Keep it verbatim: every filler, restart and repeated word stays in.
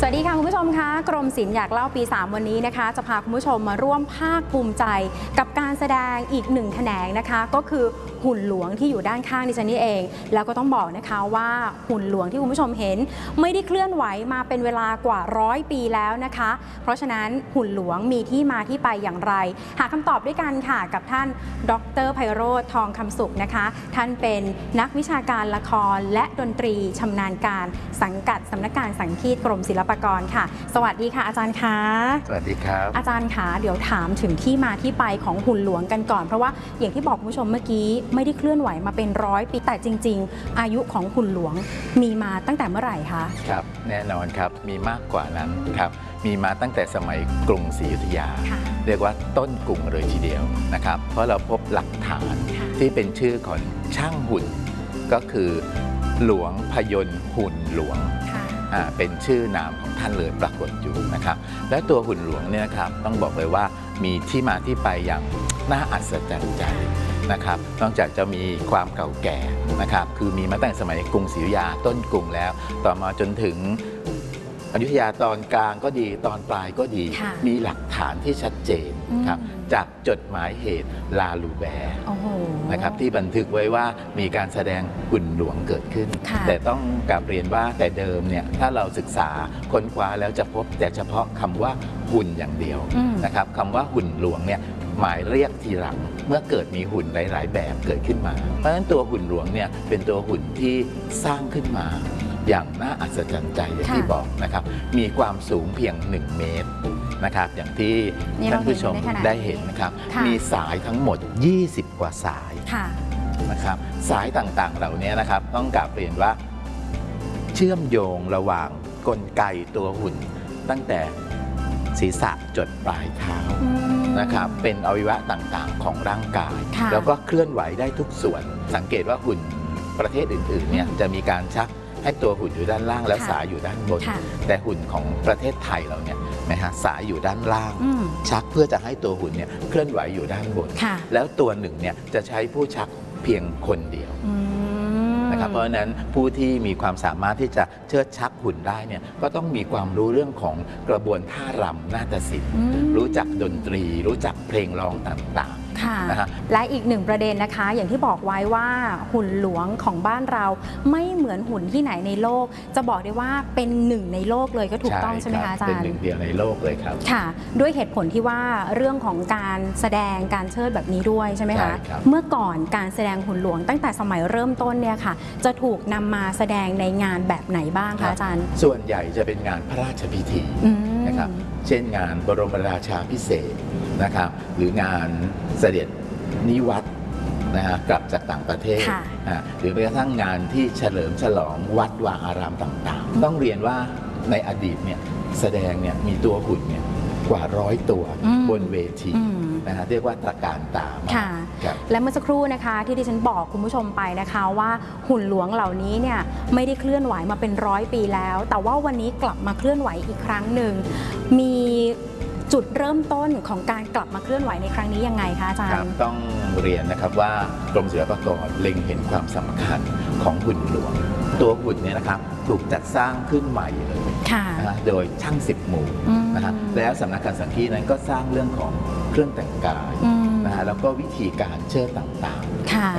วัสดีค่ะคุณผู้ชมคะกรมศิลป์อยากเล่าปีสามวันนี้นะคะจะพาคุณผู้ชมมาร่วมภาคภูมิใจกับการแสดงอีกหนึ่งแขนงนะคะก็คือหุ่นหลวงที่อยู่ด้านข้างดิฉันนี่เองแล้วก็ต้องบอกนะคะว่าหุ่นหลวงที่คุณผู้ชมเห็นไม่ได้เคลื่อนไหวมาเป็นเวลากว่าร้อยปีแล้วนะคะเพราะฉะนั้นหุ่นหลวงมีที่มาที่ไปอย่างไรหาคำตอบด้วยกันค่ะกับท่านดร.ไพโรจน์ ทองคำสุขนะคะท่านเป็นนักวิชาการละครและดนตรีชำนาญการสังกัดสำนักงานสังคีตกรมศิลปากรค่ะสวัสดีค่ะอาจารย์คะสวัสดีครับอาจารย์คะเดี๋ยวถามถึงที่มาที่ไปของหุ่นหลวงกันก่อนเพราะว่าอย่างที่บอกคุณผู้ชมเมื่อกี้ไม่ได้เคลื่อนไหวมาเป็นร้อยปีแต่จริงๆอายุของหุ่นหลวงมีมาตั้งแต่เมื่อไหร่คะครับแน่นอนครับมีมากกว่านั้นครับมีมาตั้งแต่สมัยกรุงศรีอยุธยาเรียกว่าต้นกรุงเลยทีเดียวนะครับเพราะเราพบหลักฐานที่เป็นชื่อของช่างหุ่นก็คือหลวงพยนต์หุ่นหลวงเป็นชื่อนามของท่านเลยปรากฏอยู่นะครับและตัวหุ่นหลวงเนี่ยนะครับต้องบอกเลยว่ามีที่มาที่ไปอย่างน่าอัศจรรย์ใจนะครับนอกจากจะมีความเก่าแก่นะครับคือมีมาตั้งแต่สมัยกรุงศรีอยุธยาต้นกรุงแล้วต่อมาจนถึงอยุธยาตอนกลางก็ดีตอนปลายก็ดีมีหลักฐานที่ชัดเจนครับจากจดหมายเหตุลาลูแบร์นะครับที่บันทึกไว้ว่ามีการแสดงหุ่นหลวงเกิดขึ้นแต่ต้องกลับเรียนว่าแต่เดิมเนี่ยถ้าเราศึกษาค้นคว้าแล้วจะพบแต่เฉพาะคำว่าหุ่นอย่างเดียวนะครับคำว่าหุ่นหลวงเนี่ยหมายเรียกทีหลังเมื่อเกิดมีหุ่นหลายๆแบบเกิดขึ้นมาเพราะฉะนั้นตัวหุ่นหลวงเนี่ยเป็นตัวหุ่นที่สร้างขึ้นมาอย่างน่าอัศจรรย์ใจอย่างที่บอกนะครับมีความสูงเพียงหนึ่งเมตรนะครับอย่างที่ท่านผู้ชมได้เห็นนะครับมีสายทั้งหมดยี่สิบกว่าสายนะครับสายต่างๆเหล่านี้นะครับต้องกลับเรียนว่าเชื่อมโยงระหว่างกลไกตัวหุ่นตั้งแต่ศีรษะจดปลายเท้านะครับเป็นอวัยวะต่างๆของร่างกายแล้วก็เคลื่อนไหวได้ทุกส่วนสังเกตว่าหุ่นประเทศอื่นๆเนี่ยจะมีการชักให้ตัวหุ่นอยู่ด้านล่างแล้วสายอยู่ด้านบนแต่หุ่นของประเทศไทยเราเนี่ยนะฮะสายอยู่ด้านล่างชักเพื่อจะให้ตัวหุ่นเนี่ยเคลื่อนไหวอยู่ด้านบนแล้วตัวหนึ่งเนี่ยจะใช้ผู้ชักเพียงคนเดียวนะครับเพราะฉะนั้นผู้ที่มีความสามารถที่จะเชิดชักหุ่นได้เนี่ยก็ต้องมีความรู้เรื่องของกระบวนท่ารำนาฏศิลป์รู้จักดนตรีรู้จักเพลงร้องต่างๆค่ะและอีกหนึ่งประเด็นนะคะอย่างที่บอกไว้ว่าหุ่นหลวงของบ้านเราไม่เหมือนหุ่นที่ไหนในโลกจะบอกได้ว่าเป็นหนึ่งในโลกเลยก็ถูกต้องใช่ไหมคะอาจารย์เป็นหนึ่งเดียวในโลกเลยครับค่ะด้วยเหตุผลที่ว่าเรื่องของการแสดงการเชิดแบบนี้ด้วยใช่ไหมคะเมื่อก่อนการแสดงหุ่นหลวงตั้งแต่สมัยเริ่มต้นเนี่ยค่ะจะถูกนำมาแสดงในงานแบบไหนบ้างคะอาจารย์ส่วนใหญ่จะเป็นงานพระราชพิธีนะครับเช่นงานบรมราชาภิเษกนะครับหรืองานเสด็จนิวัตรนะฮะกลับจากต่างประเทศหรือแม้กระทั่งงานที่เฉลิมฉลองวัดวาอารามต่างๆต้องเรียนว่าในอดีตเนี่ยแสดงเนี่ยมีตัวหุ่นเนี่ยกว่าร้อยตัวบนเวทีนะฮะเรียกว่าตระการตามและเมื่อสักครู่นะคะที่ดิฉันบอกคุณผู้ชมไปนะคะว่าหุ่นหลวงเหล่านี้เนี่ยไม่ได้เคลื่อนไหวมาเป็นร้อยปีแล้วแต่ว่าวันนี้กลับมาเคลื่อนไหวอีกครั้งหนึ่งมีจุดเริ่มต้นของการกลับมาเคลื่อนไหวในครั้งนี้ยังไงคะอาจารย์ต้องเรียนนะครับว่ากรมศิลปากรเล็งเห็นความสำคัญของหุ่นหลวงตัวหุ่นเนี่ยนะครับถูกจัดสร้างขึ้นใหม่เลยนะโดยช่างสิบหมู่นะฮะแล้วสำนักการสังคีตนั้นก็สร้างเรื่องของเครื่องแต่งกายนะฮะแล้วก็วิธีการเชิดต่างๆ